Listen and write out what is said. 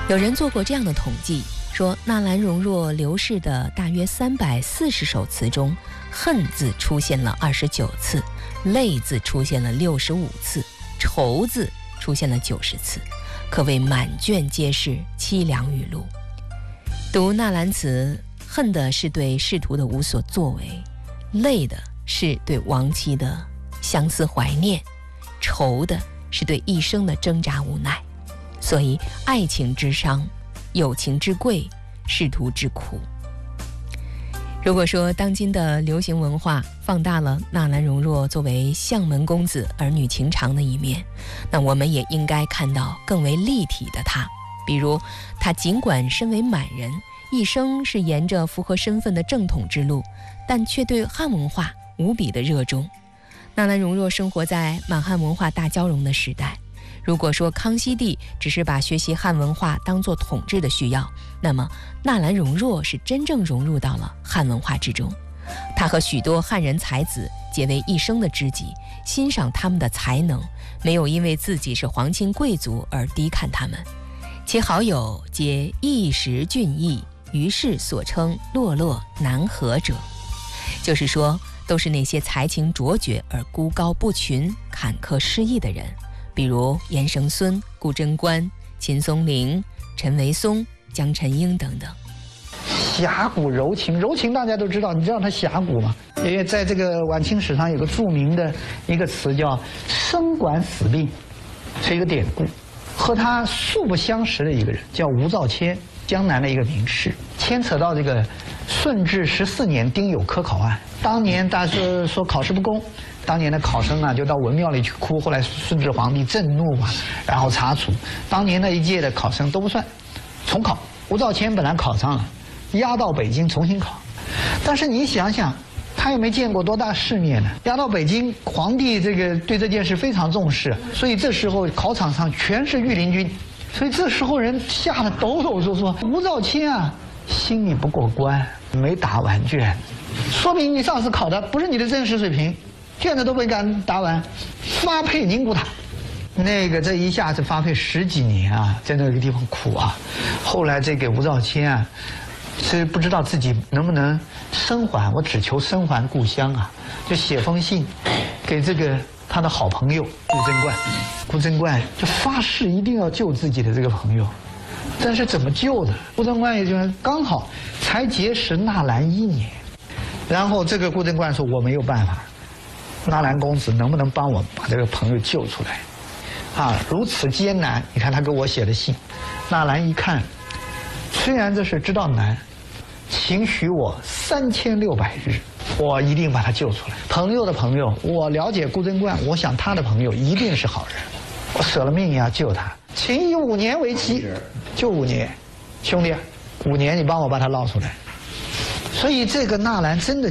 有人做过这样的统计，说纳兰容若刘氏的大约340首词中，恨字出现了29次，泪字出现了65次，愁字出现了90次，可谓满卷皆是凄凉语录。读纳兰词，恨的是对仕途的无所作为，泪的是对亡妻的相思怀念，愁的是对一生的挣扎无奈。所以爱情之伤，友情之贵，仕途之苦。如果说当今的流行文化放大了纳兰容若作为相门公子儿女情长的一面，那我们也应该看到更为立体的他。比如他尽管身为满人，一生是沿着符合身份的正统之路，但却对汉文化无比的热衷。纳兰容若生活在满汉文化大交融的时代，如果说康熙帝只是把学习汉文化当作统治的需要，那么纳兰容若是真正融入到了汉文化之中。他和许多汉人才子结为一生的知己，欣赏他们的才能，没有因为自己是皇亲贵族而低看他们。其好友皆一时俊逸，于是所称落落难合者，就是说都是那些才情卓绝而孤高不群、坎坷失意的人，比如严绳孙、顾贞观、秦松龄、陈维松、江辰英等等。 侠骨柔情，柔情大家都知道，你知道他侠骨吗？因为在这个晚清史上有个著名的一个词叫生管死病，是一个典故。和他素不相识的一个人叫吴兆谦，江南的一个名士，牵扯到这个顺治14年丁酉科考案。当年大家说考试不公，当年的考生啊就到文庙里去哭，后来顺治皇帝震怒嘛，然后查处当年那一届的考生都不算，重考。吴兆谦本来考上了，押到北京重新考，但是你想想，他也没见过多大世面呢。押到北京，皇帝这个对这件事非常重视，所以这时候考场上全是御林军，所以这时候人吓得抖抖嗦嗦。吴兆谦啊，心里不过关，没答完卷，说明你上次考的不是你的真实水平，卷子都没敢答完，发配宁古塔。这一下子发配10几年啊，在那个地方苦啊。后来这个吴兆谦啊，是不知道自己能不能生还，我只求生还故乡啊，就写封信给这个他的好朋友顾贞观。顾贞观就发誓一定要救自己的这个朋友，但是怎么救的？顾贞观也就刚好才结识纳兰1年，然后这个顾贞观说我没有办法，纳兰公子能不能帮我把这个朋友救出来？啊，如此艰难，你看他给我写的信，纳兰一看，虽然这事知道难，请许我3600日，我一定把他救出来。朋友的朋友，我了解顾贞观，我想他的朋友一定是好人，我舍了命也要救他。请以5年为期，就5年，兄弟，5年你帮我把他捞出来。所以这个纳兰真的